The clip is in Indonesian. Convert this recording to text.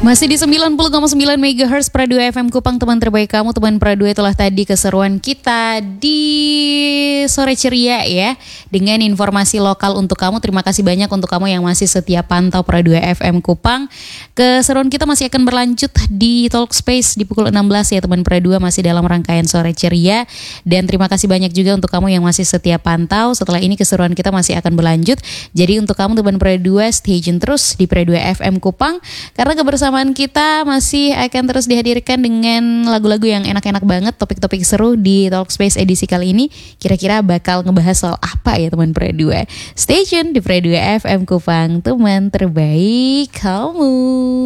Masih di 90,9 MHz Pradua FM Kupang, teman terbaik kamu. Teman Pradua, itulah tadi keseruan kita di sore ceria ya, dengan informasi lokal untuk kamu. Terima kasih banyak untuk kamu yang masih setia pantau Pradua FM Kupang. Keseruan kita masih akan berlanjut di Talkspace di pukul 16 ya teman Pradua, masih dalam rangkaian sore ceria. Dan terima kasih banyak juga untuk kamu yang masih setia pantau. Setelah ini keseruan kita masih akan berlanjut. Jadi untuk kamu teman Pradua, stay tune terus di Pradua FM Kupang, karena kebersamaan kita masih akan terus dihadirkan dengan lagu-lagu yang enak-enak banget. Topik-topik seru di Talkspace edisi kali ini kira-kira bakal ngebahas soal apa ya teman Pradua. Stay tune di Pradua FM Kupang, teman terbaik kamu.